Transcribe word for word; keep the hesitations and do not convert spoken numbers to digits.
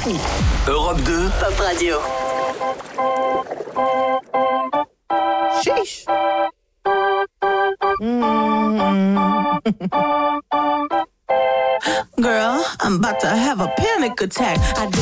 Europe deux. Pop Radio. Sheesh. Mm. Girl, I'm about to have a panic attack. I